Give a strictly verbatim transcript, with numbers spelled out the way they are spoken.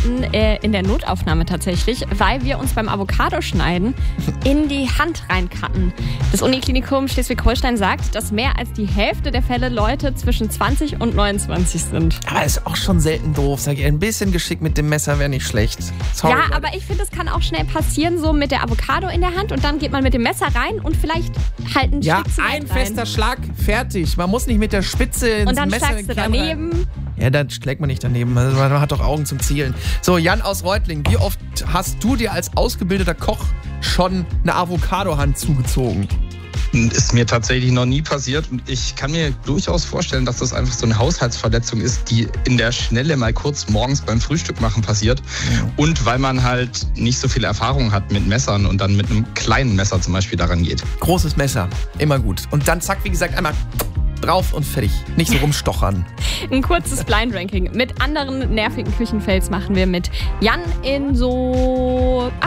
landen äh, in der Notaufnahme tatsächlich, weil wir uns beim Avocado-Schneiden in die Hand reincutten. Das Uniklinikum Schleswig-Holstein sagt, dass mehr als die Hälfte der Fälle Leute zwischen zwanzig und neunundzwanzig sind. Aber ist auch schon selten doof, sag ich. Ein bisschen Geschick mit dem Messer wäre nicht schlecht. Sorry, ja, Leute. aber ich finde, das kann auch schnell passieren, so mit der Avocado in der Hand und dann geht man mit dem Messer rein und vielleicht halt ein Ja, Stück ein rein. fester Schlag, fertig. Man muss nicht mit der Spitze ins Und dann Messer schlagst du Kern rein. daneben. Ja, dann schlägt man nicht daneben. Also man hat doch Augen zum Zielen. So, Jan aus Reutlingen, wie oft hast du dir als ausgebildeter Koch schon eine Avocado-Hand zugezogen? Ist mir tatsächlich noch nie passiert und ich kann mir durchaus vorstellen, dass das einfach so eine Haushaltsverletzung ist, die in der Schnelle mal kurz morgens beim Frühstück machen passiert. Ja. Und weil man halt nicht so viel Erfahrung hat mit Messern und dann mit einem kleinen Messer zum Beispiel daran geht. Großes Messer, immer gut. Und dann zack, wie gesagt, einmal drauf und fertig. Nicht so rumstochern. Ein kurzes Blind Ranking. Mit anderen nervigen Küchenfails machen wir mit Jan in so